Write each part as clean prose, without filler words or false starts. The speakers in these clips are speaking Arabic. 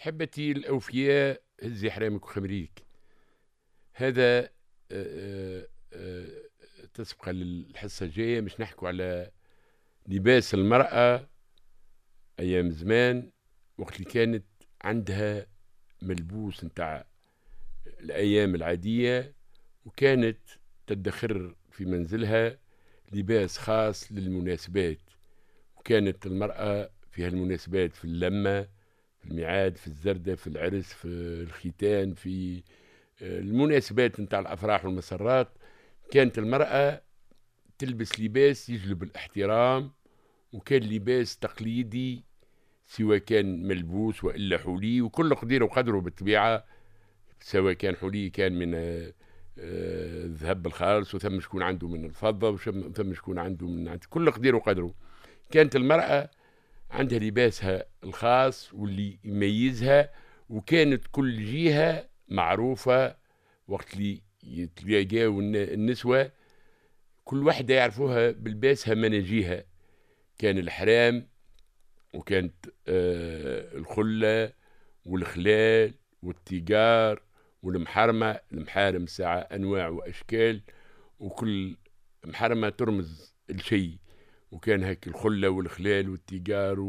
أحبتي الأوفياء هزي حرامك وخمريك. هذا تسبق للحصة الجاية مش نحكوا على لباس المرأة أيام زمان، وقت اللي كانت عندها ملبوس نتاع الأيام العادية، وكانت تدخر في منزلها لباس خاص للمناسبات. وكانت المرأة في هالمناسبات، في اللمة، في الميعاد، في الزردة، في العرس، في الختان، في المناسبات نتاع الأفراح والمسرات، كانت المرأة تلبس لباس يجلب الاحترام، وكان لباس تقليدي سواء كان ملبوس وإلا حولي، وكل قدير وقدره بالطبيعة، سواء كان حولي كان من الذهب الخالص، وثم شكون عنده من الفضة، وثم شكون عنده من كل قدير وقدره. كانت المرأة عندها لباسها الخاص واللي يميزها، وكانت كل جهة معروفة. وقت اللي يتلاقاو النسوة كل واحدة يعرفوها بلباسها مناجيها. كان الحرام، وكانت الخلة والخلال والتيجار والمحرمة. المحارم ساعة أنواع وأشكال، وكل محرمة ترمز لشيء. وكان هيك الخلة والخلال والتيجار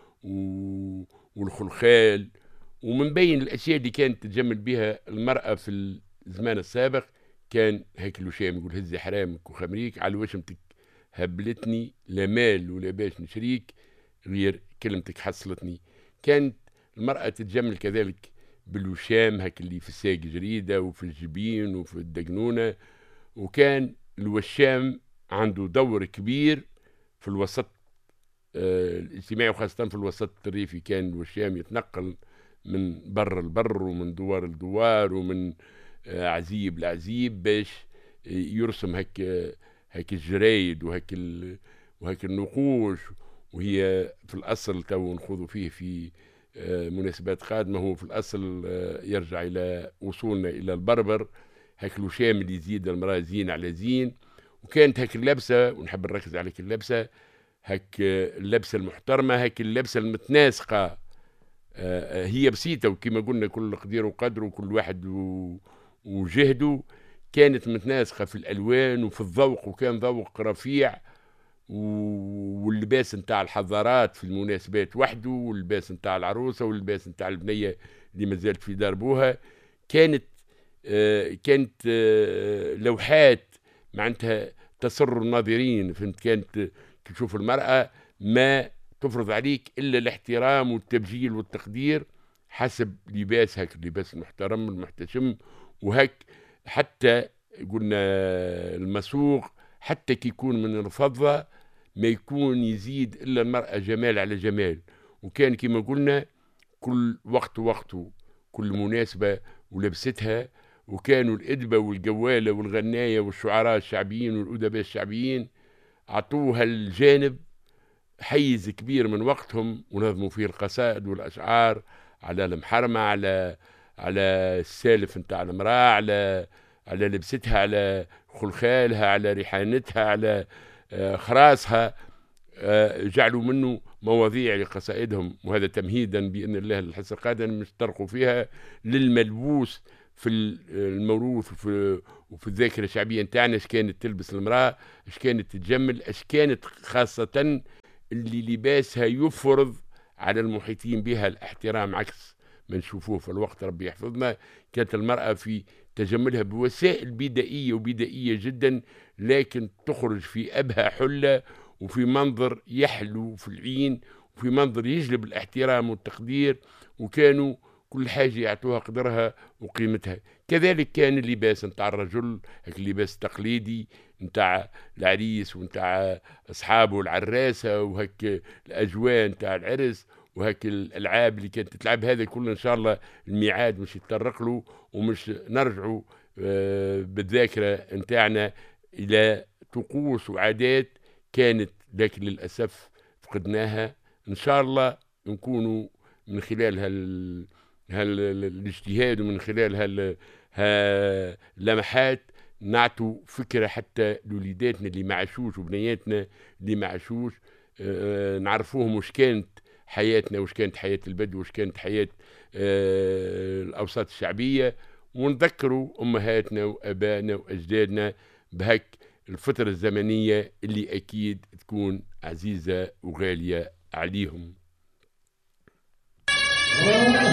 والخلخال. ومن بين الأشياء اللي كانت تجمل بها المرأة في الزمان السابق كان هيك الوشام، يقول هزي حرامك وخمريك على وشمتك هبلتني، لا مال ولا باش نشريك غير كلمتك حصلتني. كانت المرأة تتجمل كذلك بالوشام هيك اللي في الساق جريدة وفي الجبين وفي الدقنونة. وكان الوشام عنده دور كبير في الوسط الاجتماعي، وخاصة في الوسط الريفي. كان الوشام يتنقل من بر لبر ومن دوار لدوار ومن عزيب لعزيب باش يرسم هيك الجرايد وهيك النقوش. وهي في الأصل تو نخوضوا فيه في مناسبات قادمة، هو في الأصل يرجع إلى وصولنا إلى البربر. هيك الوشام اللي يزيد المرأة زين على زين. وكانت هيك اللبسة، ونحب نركز على هيك اللبسة، هيك اللبسة المحترمة، هيك اللبسة المتناسقة. هي بسيطة، وكما قلنا كل قدير وقدره وكل واحد وجهده. كانت متناسقة في الألوان وفي الذوق، وكان ذوق رفيع. واللباس نتاع الحضارات في المناسبات وحده، واللباس نتاع العروسة، واللباس نتاع البنية اللي مازالت في دار بوها. كانت لوحات معناتها تسر الناظرين. فهمت؟ كانت تشوف المرأة ما تفرض عليك إلا الاحترام والتبجيل والتقدير حسب لباسها، اللباس المحترم المحتشم. وهك حتى قلنا المسوق حتى كي يكون من الفضة ما يكون يزيد إلا المرأة جمال على جمال. وكان كما قلنا كل وقت وقته، كل مناسبة ولبستها. وكانوا الأدبة والجوالة والغناية والشعراء الشعبيين والأدباء الشعبيين عطوها الجانب حيز كبير من وقتهم، ونظموا فيه القصائد والأشعار على المحرمة، على السالف نتاع المرأة، على لبستها، على خلخالها، على ريحانتها، على خراسها. جعلوا منه مواضيع لقصائدهم. وهذا تمهيدا بإذن الله للحصة القادمة نتطرقوا فيها للملبوس في الموروث وفي الذاكرة الشعبية نتاعنا. اش كانت تلبس المرأة، اش كانت تتجمل، اش كانت خاصة اللي لباسها يفرض على المحيطين بها الاحترام، عكس ما نشوفوه في الوقت ربي يحفظنا. كانت المرأة في تجملها بوسائل بدائية وبدائية جدا، لكن تخرج في أبهى حلة وفي منظر يحلو في العين وفي منظر يجلب الاحترام والتقدير. وكانوا كل حاجة يعطوها قدرها وقيمتها. كذلك كان اللباس نتاع الرجل، هيك اللباس التقليدي نتاع العريس ونتاع أصحابه العراسة، وهيك الأجواء نتاع العرس، وهيك الألعاب اللي كانت تلعب. هذا كله إن شاء الله الميعاد مش يتطرق له، ومش نرجعوا بالذاكرة نتاعنا إلى طقوس وعادات كانت لكن للأسف فقدناها. إن شاء الله نكونوا من خلال الاجتهاد، ومن خلال هاللمحات نعطوا فكرة حتى لوليداتنا اللي معشوش وبنياتنا اللي معشوش. نعرفوهم وش كانت حياتنا، وش كانت حياة البدو، وش كانت حياة الأوساط الشعبية، ونذكروا أمهاتنا وأبائنا وأجدادنا بهك الفترة الزمنية اللي أكيد تكون عزيزة وغالية عليهم.